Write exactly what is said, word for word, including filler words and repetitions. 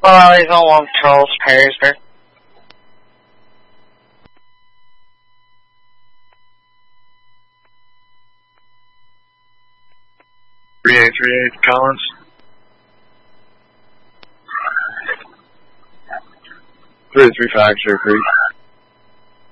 Well, he's on one Charles Harrisburg. three eight three eight, Collins. three three five, Sugar Creek.